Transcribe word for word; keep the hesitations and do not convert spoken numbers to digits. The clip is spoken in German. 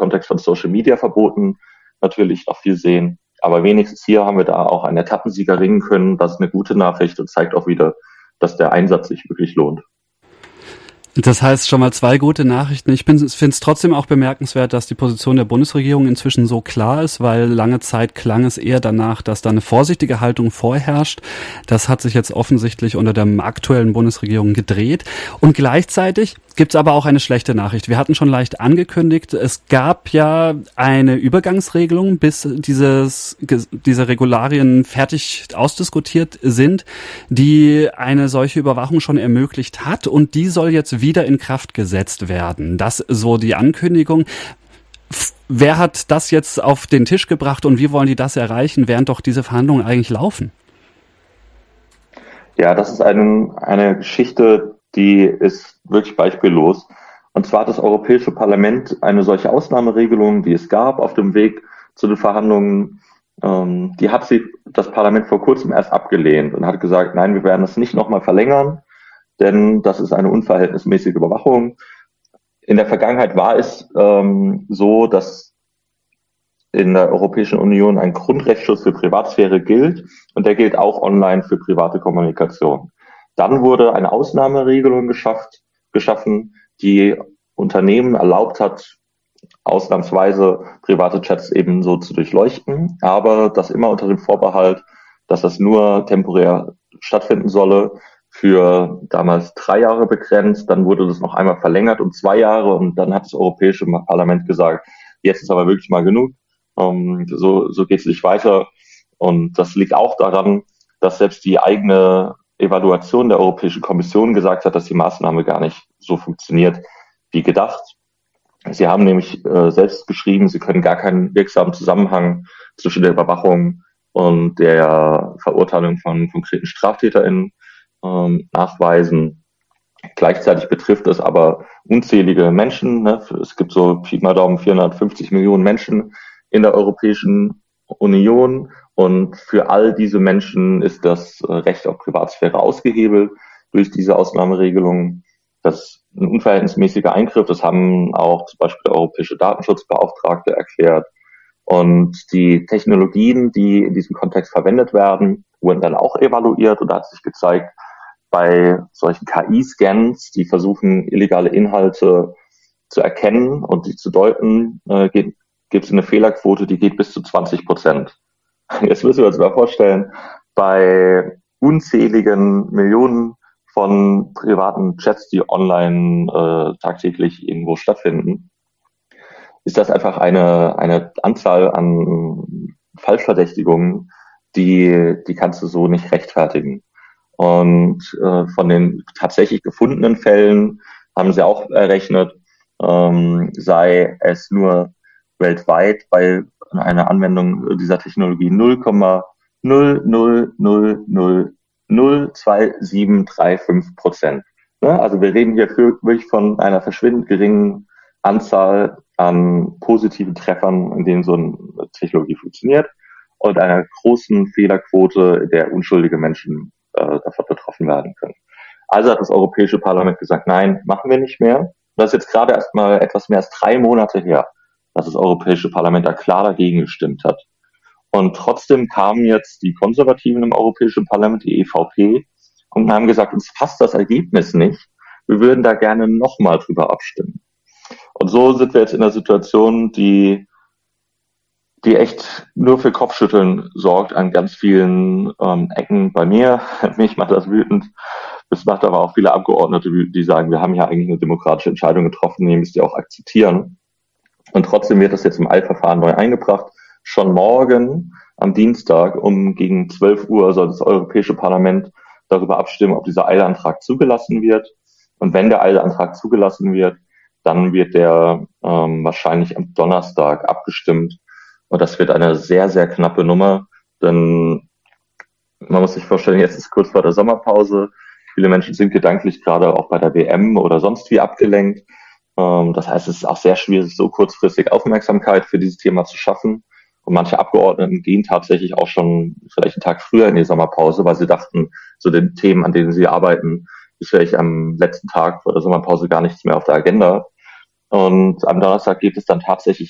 Kontext von Social-Media-Verboten natürlich noch viel sehen. Aber wenigstens hier haben wir da auch einen Etappensieger ringen können. Das ist eine gute Nachricht und zeigt auch wieder, dass der Einsatz sich wirklich lohnt. Das heißt schon mal zwei gute Nachrichten. Ich finde es trotzdem auch bemerkenswert, dass die Position der Bundesregierung inzwischen so klar ist, weil lange Zeit klang es eher danach, dass da eine vorsichtige Haltung vorherrscht. Das hat sich jetzt offensichtlich unter der aktuellen Bundesregierung gedreht. Und gleichzeitig gibt es aber auch eine schlechte Nachricht. Wir hatten schon leicht angekündigt, es gab ja eine Übergangsregelung, bis dieses, diese Regularien fertig ausdiskutiert sind, die eine solche Überwachung schon ermöglicht hat, und die soll jetzt wieder in Kraft gesetzt werden. Das so die Ankündigung. Wer hat das jetzt auf den Tisch gebracht und wie wollen die das erreichen, während doch diese Verhandlungen eigentlich laufen? Ja, das ist eine, eine Geschichte, die ist wirklich beispiellos. Und zwar hat das Europäische Parlament eine solche Ausnahmeregelung, die es gab auf dem Weg zu den Verhandlungen, ähm, die hat sie das Parlament vor kurzem erst abgelehnt und hat gesagt, nein, wir werden das nicht nochmal verlängern, denn das ist eine unverhältnismäßige Überwachung. In der Vergangenheit war es ähm, so, dass in der Europäischen Union ein Grundrechtsschutz für Privatsphäre gilt und der gilt auch online für private Kommunikation. Dann wurde eine Ausnahmeregelung geschafft, geschaffen, die Unternehmen erlaubt hat, ausnahmsweise private Chats eben so zu durchleuchten, aber das immer unter dem Vorbehalt, dass das nur temporär stattfinden solle, für damals drei Jahre begrenzt. Dann wurde das noch einmal verlängert um zwei Jahre und dann hat das Europäische Parlament gesagt, jetzt ist aber wirklich mal genug, um, so, so geht es nicht weiter. Und das liegt auch daran, dass selbst die eigene Evaluation der Europäischen Kommission gesagt hat, dass die Maßnahme gar nicht so funktioniert wie gedacht. Sie haben nämlich äh, selbst geschrieben, sie können gar keinen wirksamen Zusammenhang zwischen der Überwachung und der Verurteilung von konkreten StraftäterInnen ähm, nachweisen. Gleichzeitig betrifft es aber unzählige Menschen. Ne? Es gibt so Pi mal Daumen vierhundertfünfzig Millionen Menschen in der Europäischen Union. Und für all diese Menschen ist das Recht auf Privatsphäre ausgehebelt durch diese Ausnahmeregelung. Das ist ein unverhältnismäßiger Eingriff. Das haben auch zum Beispiel der Europäische Datenschutzbeauftragte erklärt. Und die Technologien, die in diesem Kontext verwendet werden, wurden dann auch evaluiert. Und da hat sich gezeigt, bei solchen K I-Scans, die versuchen, illegale Inhalte zu erkennen und sie zu deuten, äh, gibt es eine Fehlerquote, die geht bis zu zwanzig Prozent. Jetzt müssen wir uns mal vorstellen, bei unzähligen Millionen von privaten Chats, die online äh, tagtäglich irgendwo stattfinden, ist das einfach eine eine Anzahl an Falschverdächtigungen, die die kannst du so nicht rechtfertigen. Und äh, von den tatsächlich gefundenen Fällen haben sie auch errechnet, ähm, sei es nur weltweit bei einer Anwendung dieser Technologie null Komma null null null null null zwei sieben drei fünf Prozent. Ja, also wir reden hier wirklich von einer verschwindend geringen Anzahl an positiven Treffern, in denen so eine Technologie funktioniert, und einer großen Fehlerquote, der unschuldige Menschen äh, davon betroffen werden können. Also hat das Europäische Parlament gesagt, nein, machen wir nicht mehr. Das ist jetzt gerade erst mal etwas mehr als drei Monate her, dass das Europäische Parlament da klar dagegen gestimmt hat. Und trotzdem kamen jetzt die Konservativen im Europäischen Parlament, die E V P, und haben gesagt, uns passt das Ergebnis nicht. Wir würden da gerne nochmal drüber abstimmen. Und so sind wir jetzt in einer Situation, die, die echt nur für Kopfschütteln sorgt an ganz vielen ähm, Ecken bei mir. Mich macht das wütend. Das macht aber auch viele Abgeordnete wütend, die sagen, wir haben ja eigentlich eine demokratische Entscheidung getroffen, die müsst ihr auch akzeptieren. Und trotzdem wird das jetzt im Eilverfahren neu eingebracht. Schon morgen am Dienstag um gegen zwölf Uhr soll das Europäische Parlament darüber abstimmen, ob dieser Eilantrag zugelassen wird. Und wenn der Eilantrag zugelassen wird, dann wird der ähm, wahrscheinlich am Donnerstag abgestimmt. Und das wird eine sehr, sehr knappe Nummer, denn man muss sich vorstellen, jetzt ist kurz vor der Sommerpause. Viele Menschen sind gedanklich gerade auch bei der W M oder sonst wie abgelenkt. Ähm, das heißt, es ist auch sehr schwierig, so kurzfristig Aufmerksamkeit für dieses Thema zu schaffen. Und manche Abgeordneten gehen tatsächlich auch schon vielleicht einen Tag früher in die Sommerpause, weil sie dachten, zu den Themen, an denen sie arbeiten, ist vielleicht am letzten Tag vor der Sommerpause gar nichts mehr auf der Agenda. Und am Donnerstag geht es dann tatsächlich